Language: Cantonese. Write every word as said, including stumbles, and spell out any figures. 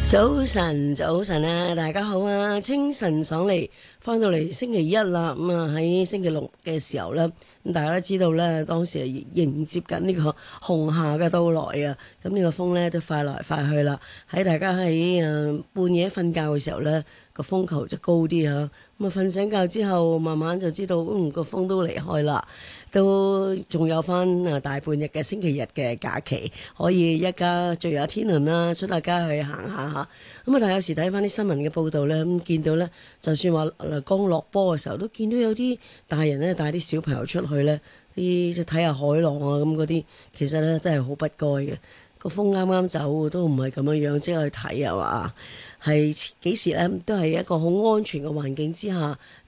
早晨，早晨啊，大家好啊！清晨爽利，翻到嚟星期一啦。咁啊喺星期六嘅時候咧，咁大家都知道咧，當時係迎接緊呢個紅夏嘅到來啊。咁呢個風咧都快來快去啦。喺大家喺誒、呃、半夜瞓覺嘅時候咧，個風球就高啲啊。咁啊瞓醒覺之後，慢慢就知道嗯個風都離開啦，都仲有翻啊大半日嘅星期日嘅假期，可以一家聚下天倫啦，出下街去行下嚇。咁啊，但係有時睇翻啲新聞嘅報道咧，咁見到咧，就算話誒剛落波嘅時候，都見到有啲大人咧帶啲小朋友出去咧，啲睇下海浪啊咁嗰啲，其實咧都係好不該嘅。個風啱啱走都唔係咁樣樣，即係去睇啊嘛，係幾時咧都係一個好安全嘅環境之下。